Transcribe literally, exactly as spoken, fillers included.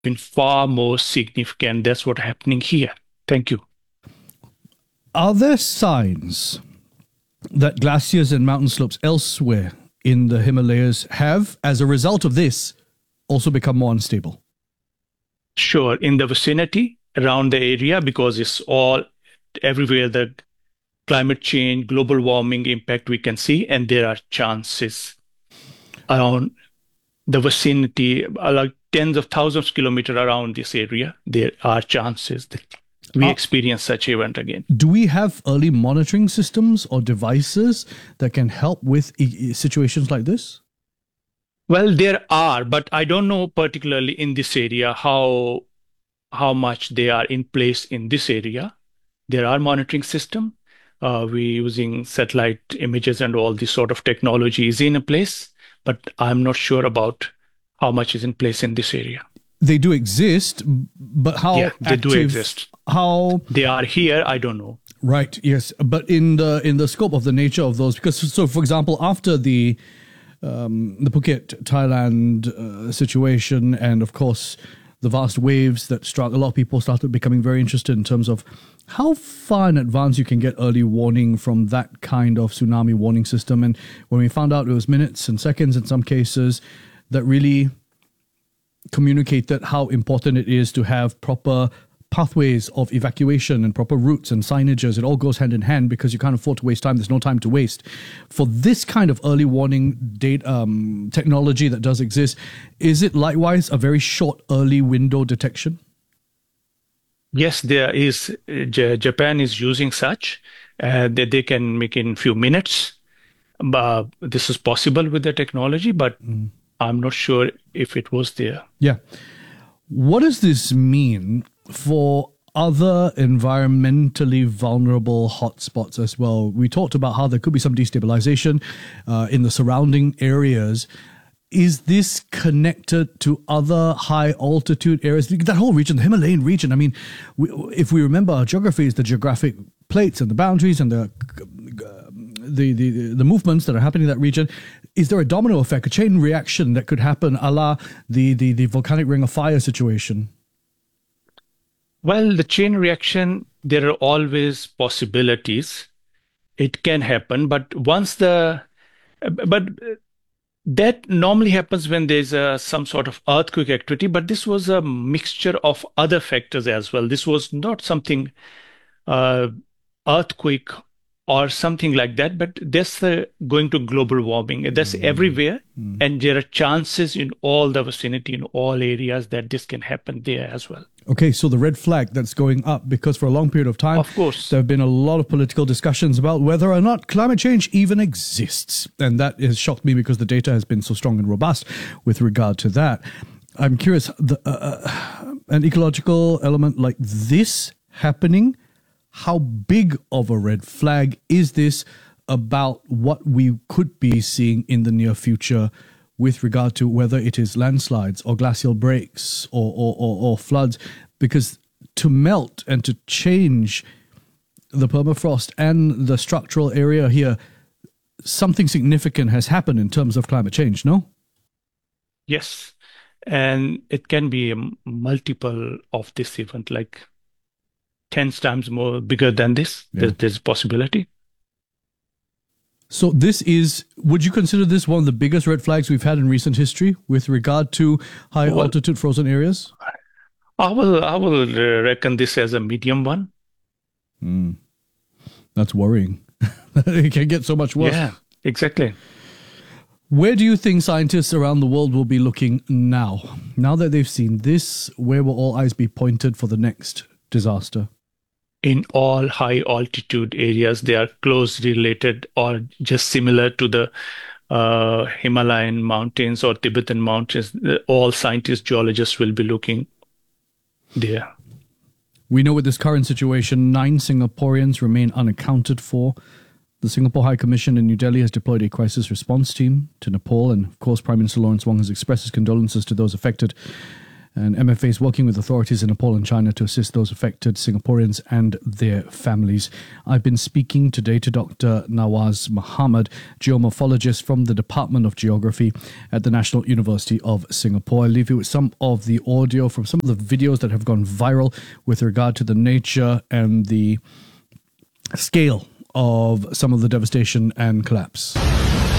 been far more significant. That's what's happening here. Thank you. Are there signs that glaciers and mountain slopes elsewhere in the Himalayas have, as a result of this, also become more unstable? Sure, in the vicinity around the area, because it's all everywhere the climate change, global warming impact we can see, and there are chances around the vicinity, uh, like tens of thousands of kilometers around this area, there are chances that we Uh, experience such event again. do we have early monitoring systems or devices that can help with i- i- situations like this? Well, there are, but I don't know particularly in this area how how much they are in place in this area. There are monitoring system. Uh, we're using satellite images and all this sort of technology is in a place, but I'm not sure about how much is in place in this area. They do exist, but Yeah, how they do active, exist. how They are here, I don't know. right, yes, but in the in the scope of the nature of those, because so for example, after the um, the Phuket, Thailand uh, situation, and of course the vast waves that struck, a lot of people started becoming very interested in terms of how far in advance you can get early warning from that kind of tsunami warning system. And when we found out it was minutes and seconds in some cases, that really communicated how important it is to have proper pathways of evacuation and proper routes and signages. It all goes hand in hand because you can't afford to waste time. There's no time to waste. For this kind of early warning date um, technology that does exist, is it likewise a very short early window detection? Yes, there is. uh, J- Japan is using such uh, that they can make in few minutes. Uh, this is possible with the technology, but I'm not sure if it was there. Yeah. What does this mean for other environmentally vulnerable hotspots as well? We talked about how there could be some destabilization uh, in the surrounding areas. Is this connected to other high altitude areas? That whole region, the Himalayan region. I mean, we, if we remember our geography, is the geographic plates and the boundaries and the the, the the movements that are happening in that region. Is there a domino effect, a chain reaction that could happen, a la the, the, the volcanic ring of fire situation? Well, the chain reaction, there are always possibilities. It can happen, but once the, but that normally happens when there's a, some sort of earthquake activity, but this was a mixture of other factors as well. This was not something uh, earthquake or something like that, but that's uh, going to global warming. That's everywhere, and there are chances in all the vicinity, in all areas, that this can happen there as well. Okay, so the red flag that's going up, because for a long period of time, Of course. there have been a lot of political discussions about whether or not climate change even exists. And that has shocked me because the data has been so strong and robust with regard to that. I'm curious, the, uh, uh, an ecological element like this happening, how big of a red flag is this about what we could be seeing in the near future with regard to whether it is landslides or glacial breaks or, or, or, or floods? Because to melt and to change the permafrost and the structural area here, something significant has happened in terms of climate change, no? Yes. And it can be a m- multiple of this event, like ten times more bigger than this. Yeah. There's, there's a possibility. So this is, would you consider this one of the biggest red flags we've had in recent history with regard to high Well, altitude frozen areas? I will, I will uh, reckon this as a medium one. That's worrying. It can get so much worse. Yeah, exactly. Where do you think scientists around the world will be looking now? Now that they've seen this, where will all eyes be pointed for the next disaster? In all high altitude areas, they are closely related or just similar to the uh, Himalayan mountains or Tibetan mountains. Uh, All scientists, geologists will be looking there. We know with this current situation, nine Singaporeans remain unaccounted for. The Singapore High Commission in New Delhi has deployed a crisis response team to Nepal, and of course, Prime Minister Lawrence Wong has expressed his condolences to those affected. And M F A is working with authorities in Nepal and China to assist those affected Singaporeans and their families. I've been speaking today to Doctor Nawaz Mohammed, geomorphologist from the Department of Geography at the National University of Singapore. I'll leave you with some of the audio from some of the videos that have gone viral with regard to the nature and the scale of some of the devastation and collapse.